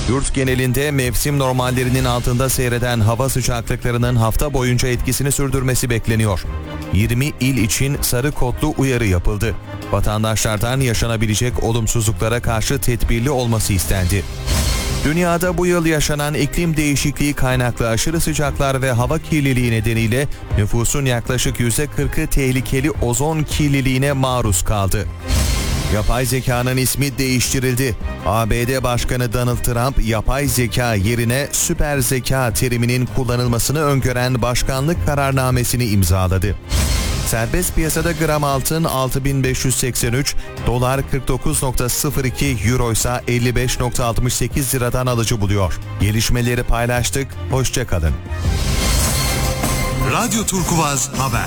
Yurt genelinde mevsim normallerinin altında seyreden hava sıcaklıklarının hafta boyunca etkisini sürdürmesi bekleniyor. 20 il için sarı kodlu uyarı yapıldı. Vatandaşlardan yaşanabilecek olumsuzluklara karşı tedbirli olması istendi. Dünyada bu yıl yaşanan iklim değişikliği kaynaklı aşırı sıcaklar ve hava kirliliği nedeniyle nüfusun yaklaşık %40'ı tehlikeli ozon kirliliğine maruz kaldı. Yapay zekanın ismi değiştirildi. ABD Başkanı Donald Trump, yapay zeka yerine süper zeka teriminin kullanılmasını öngören başkanlık kararnamesini imzaladı. Serbest piyasada gram altın 6.583, dolar 49.02, euro ise 55.68 liradan alıcı buluyor. Gelişmeleri paylaştık, hoşça kalın. Radyo Turkuvaz Haber.